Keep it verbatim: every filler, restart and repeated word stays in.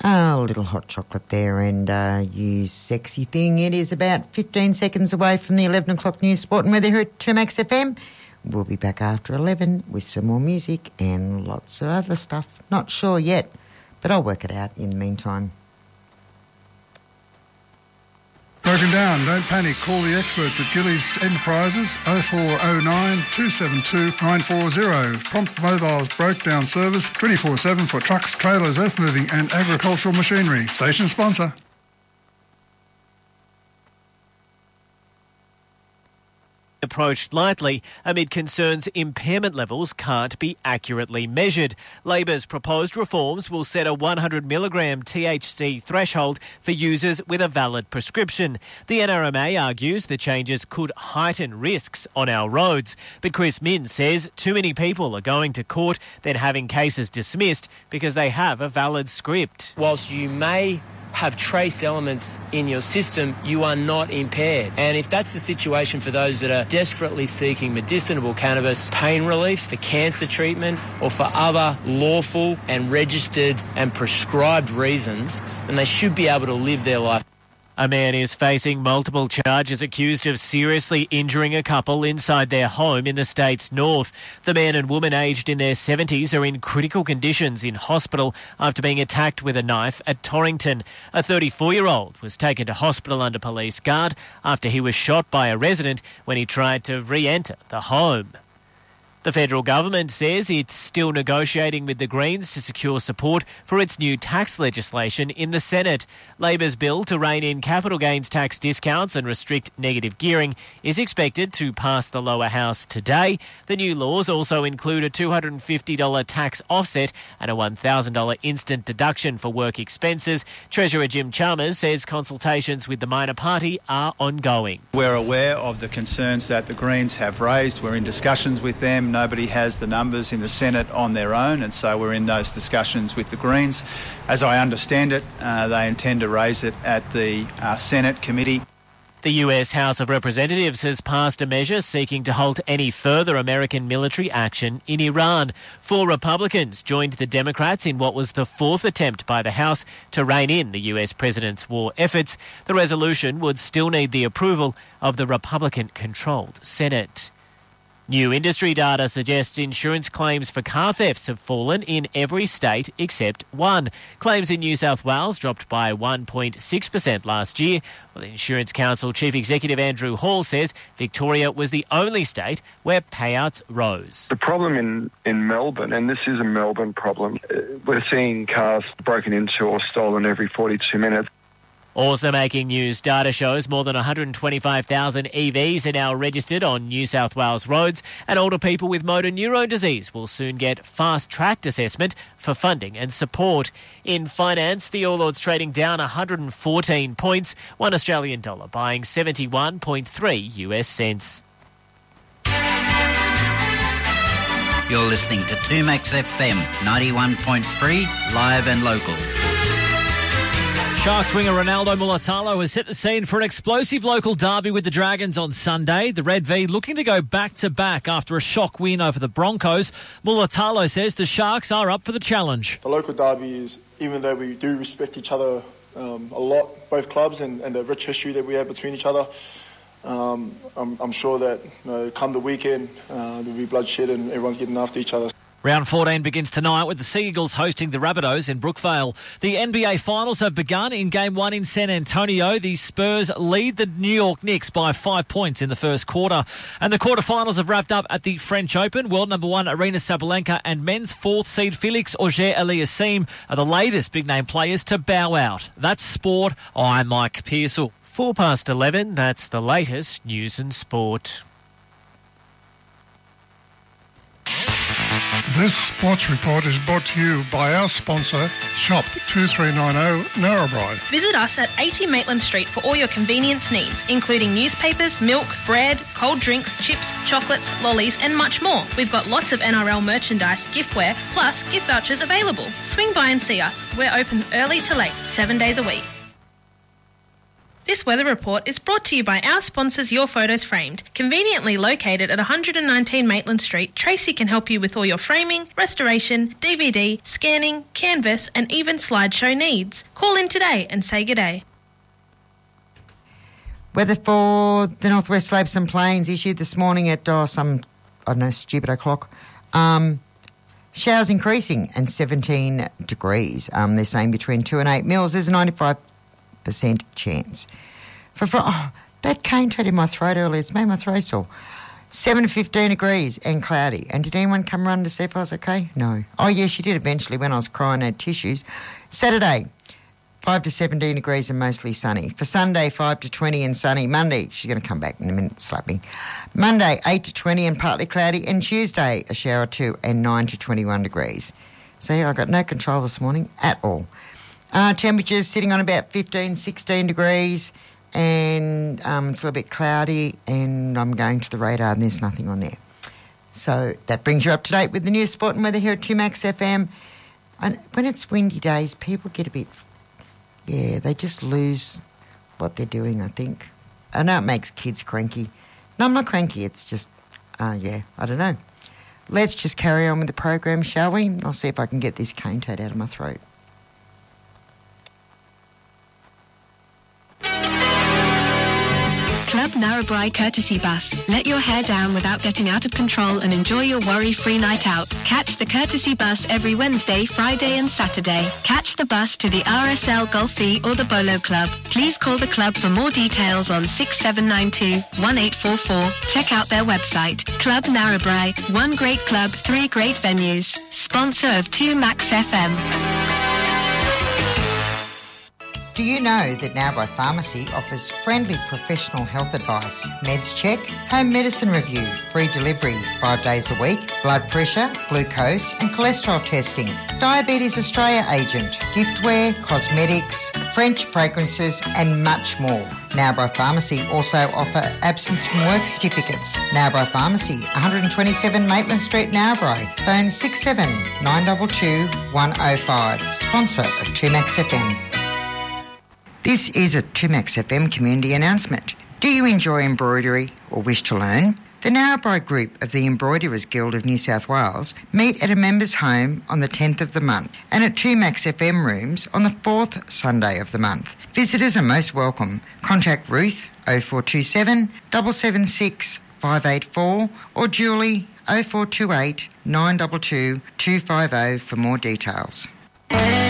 A little hot chocolate there, and uh, you sexy thing. It is about fifteen seconds away from the eleven o'clock news, sport and weather here at two Max F M. We'll be back after eleven with some more music and lots of other stuff. Not sure yet, but I'll work it out in the meantime. Broken down, don't panic. Call the experts at Gillies Enterprises oh four oh nine, two seven two, nine four zero. Prompt Mobile's broke down service twenty-four seven for trucks, trailers, earth moving and agricultural machinery. Station sponsor. Approached lightly amid concerns impairment levels can't be accurately measured. Labor's proposed reforms will set a one hundred milligram T H C threshold for users with a valid prescription. The N R M A argues the changes could heighten risks on our roads, but Chris Min says too many people are going to court then having cases dismissed because they have a valid script. Whilst you may have trace elements in your system, you are not impaired. And if that's the situation for those that are desperately seeking medicinal cannabis pain relief for cancer treatment or for other lawful and registered and prescribed reasons, then they should be able to live their life. A man is facing multiple charges accused of seriously injuring a couple inside their home in the state's north. The man and woman aged in their seventies are in critical conditions in hospital after being attacked with a knife at Torrington. A thirty-four-year-old was taken to hospital under police guard after he was shot by a resident when he tried to re-enter the home. The federal government says it's still negotiating with the Greens to secure support for its new tax legislation in the Senate. Labor's bill to rein in capital gains tax discounts and restrict negative gearing is expected to pass the lower house today. The new laws also include a two hundred fifty dollars tax offset and a one thousand dollars instant deduction for work expenses. Treasurer Jim Chalmers says consultations with the minor party are ongoing. We're aware of the concerns that the Greens have raised. We're in discussions with them. Nobody has the numbers in the Senate on their own, and so we're in those discussions with the Greens. As I understand it, uh, they intend to raise it at the uh, Senate committee. The U S House of Representatives has passed a measure seeking to halt any further American military action in Iran. Four Republicans joined the Democrats in what was the fourth attempt by the House to rein in the U S president's war efforts. The resolution would still need the approval of the Republican-controlled Senate. New industry data suggests insurance claims for car thefts have fallen in every state except one. Claims in New South Wales dropped by one point six percent last year. Well, the Insurance Council Chief Executive Andrew Hall says Victoria was the only state where payouts rose. The problem in, in Melbourne, and this is a Melbourne problem, we're seeing cars broken into or stolen every forty-two minutes. Also making news, data shows more than one hundred twenty-five thousand E Vs are now registered on New South Wales roads, and older people with motor neurone disease will soon get fast-tracked assessment for funding and support. In finance, the All Ords trading down one hundred fourteen points, one Australian dollar buying seventy-one point three U S cents. You're listening to two Max F M, ninety-one point three, live and local. Sharks winger Ronaldo Mulitalo has set the scene for an explosive local derby with the Dragons on Sunday. The Red V looking to go back-to-back after a shock win over the Broncos. Mulitalo says the Sharks are up for the challenge. The local derby is, even though we do respect each other um, a lot, both clubs, and, and the rich history that we have between each other, um, I'm, I'm sure that you know, come the weekend, uh, there'll be bloodshed and everyone's getting after each other. Round fourteen begins tonight with the Sea Eagles hosting the Rabbitohs in Brookvale. The N B A Finals have begun in Game one in San Antonio. The Spurs lead the New York Knicks by five points in the first quarter. And the quarterfinals have wrapped up at the French Open. World number one Aryna Sabalenka and men's fourth seed Felix Auger-Aliassime are the latest big-name players to bow out. That's sport. I'm Mike Pearsall. Four past eleven, that's the latest news and sport. This sports report is brought to you by our sponsor, Shop two three nine zero Narrabri. Visit us at eighty Maitland Street for all your convenience needs, including newspapers, milk, bread, cold drinks, chips, chocolates, lollies and much more. We've got lots of N R L merchandise, giftware, plus gift vouchers available. Swing by and see us. We're open early to late, seven days a week. This weather report is brought to you by our sponsors, Your Photos Framed. Conveniently located at one hundred nineteen Maitland Street, Tracy can help you with all your framing, restoration, D V D, scanning, canvas and even slideshow needs. Call in today and say good day. Weather for the Northwest Slopes and Plains issued this morning at oh, some, I don't know, stupid o'clock. Um, showers increasing and seventeen degrees. Um, they're saying between two and eight mils. There's a ninety-five percent chance. For, for oh, that cane toad in my throat earlier, it's made my throat sore. seven to fifteen degrees and cloudy. And did anyone come run to see if I was okay? No. Oh, yeah, she did eventually when I was crying, I had tissues. Saturday, five to seventeen degrees and mostly sunny. For Sunday, five to twenty and sunny. Monday, she's going to come back in a minute, slap me. Monday, eight to twenty and partly cloudy. And Tuesday, a shower or two and nine to twenty-one degrees. So yeah, I got no control this morning at all. Uh, temperatures sitting on about fifteen, sixteen degrees. And um, it's a little bit cloudy. And I'm going to the radar and there's nothing on there. So that brings you up to date with the news, sport and weather here at two Max F M. And when it's windy days, people get a bit... Yeah, they just lose what they're doing, I think. I know it makes kids cranky. No, I'm not cranky. It's just, uh, yeah, I don't know. Let's just carry on with the program, shall we? I'll see if I can get this cane toad out of my throat. Club Narrabri Courtesy Bus. Let your hair down without getting out of control and enjoy your worry-free night out. Catch the Courtesy Bus every Wednesday, Friday and Saturday. Catch the bus to the R S L Golfie or the Bolo Club. Please call the club for more details on six seven nine two, one eight four four. Check out their website. Club Narrabri. One great club, three great venues. Sponsor of two Max F M. Do you know that Narrabri Pharmacy offers friendly professional health advice, meds check, home medicine review, free delivery five days a week, blood pressure, glucose and cholesterol testing, Diabetes Australia agent, giftware, cosmetics, French fragrances and much more. Narrabri Pharmacy also offer absence from work certificates. Narrabri Pharmacy, one twenty-seven Maitland Street, Narrabri. Phone six seven nine two two, one oh five. Sponsor of two Max F M. This is a two Max F M community announcement. Do you enjoy embroidery or wish to learn? The Narrabri Group of the Embroiderers Guild of New South Wales meet at a members' home on the tenth of the month and at two Max F M rooms on the fourth Sunday of the month. Visitors are most welcome. Contact Ruth oh four two seven, seven seven six, five eight four or Julie oh four two eight, nine two two, two five oh for more details.